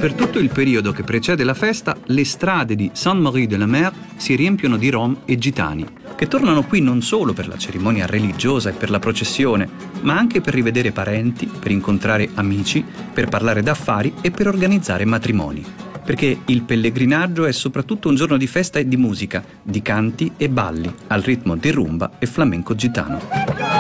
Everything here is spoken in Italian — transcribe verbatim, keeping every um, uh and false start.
Per tutto il periodo che precede la festa, le strade di Saint-Marie-de-la-Mer si riempiono di rom e gitani, che tornano qui non solo per la cerimonia religiosa e per la processione, ma anche per rivedere parenti, per incontrare amici, per parlare d'affari e per organizzare matrimoni. Perché il pellegrinaggio è soprattutto un giorno di festa e di musica, di canti e balli, al ritmo di rumba e flamenco gitano.